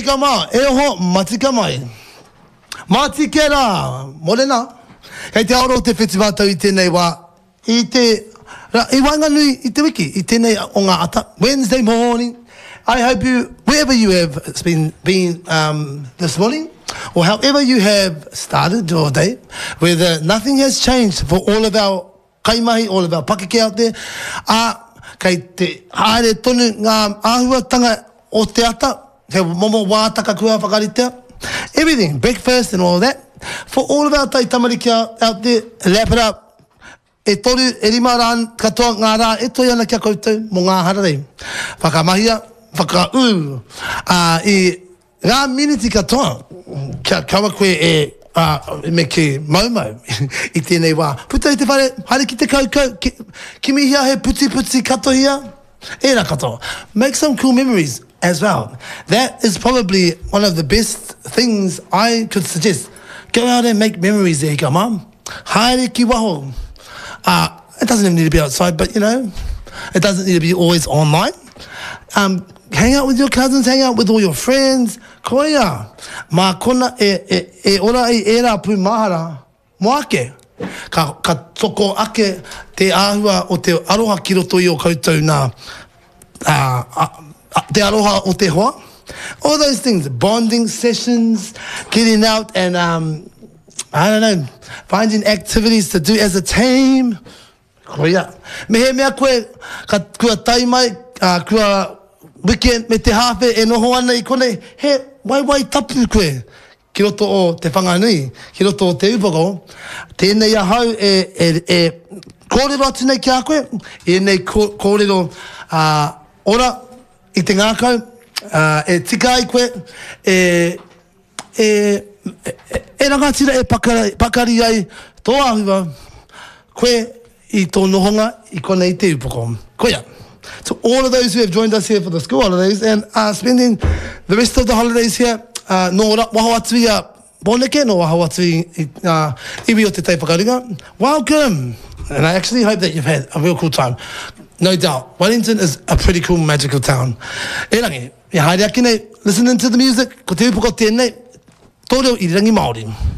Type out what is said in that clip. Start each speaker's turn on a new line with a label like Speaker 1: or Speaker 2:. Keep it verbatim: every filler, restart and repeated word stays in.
Speaker 1: Tika ma, e ho, matika mai. Matika ra, morena. Kei te aoro te whetibātau I tēnei wā, I te, I wanga nui, I te wiki, I tēnei o ngā ata. Wednesday morning, I hope you, wherever you have been, been um, this morning, or however you have started your day, whether nothing has changed for all of our kaimahi, all of our pakeke out there, uh, kei te haere tonu ngā āhuatanga o te ata, he momo wātaka kua whakaritea, everything, breakfast and all that. For all of our tai tamariki out there, wrap it up. E toru, e rima rān, katoa ngā rā, e toi ana kia koutou, mo ngā hararei. Whakamahia, whakau, uh, i ngā miniti katoa, kia kawa koe e, uh, me ke maumau, I tēnei wā. Puta I te whare, haere ki te kaukau, ki, ki mi hia he puti puti katohia, e rā katoa. Make some cool memories as well. That is probably one of the best things I could suggest. Go out and make memories there, come on. Haere ki waho. Uh, it doesn't even need to be outside, but you know, it doesn't need to be always online. Um, hang out with your cousins, hang out with all your friends. Koia. Mā kona e, e, e ora I e rā pū mahara. Moake. Ka, ka toko ake te āhua o te aroha ki roto I o koutou nā. Uh, uh, te aroha o te hoa. All those things, bonding sessions, getting out and, um, I don't know, finding activities to do as a team. Koia. Me he mea koe, ka kua tai mai, uh, kua weekend me te hawhe e noho ana I kone, he wai wai tapu koe. Ki roto o te whanganui, ki roto o te upako, tēnei ahau e, e, e kōrero atu nei ki a koe, e nei kōrero uh, ora I te ngākau, Uh, e tika ai koe, e, e, e, e rangatira e pakari, pakari ai tō ahua, koe I tō nohonga I konei te upoko. Koia. So all of those who have joined us here for the school holidays and are spending the rest of the holidays here, uh, no waho atu ia Boneke, no waho atu I uh, iwi o te teipakaringa, welcome! And I actually hope that you've had a real cool time. No doubt, Wellington is a pretty cool, magical town. E rangi, e haere aki nei, listening to the music, ko te upoko tēnei, tōreo I rangi Māori.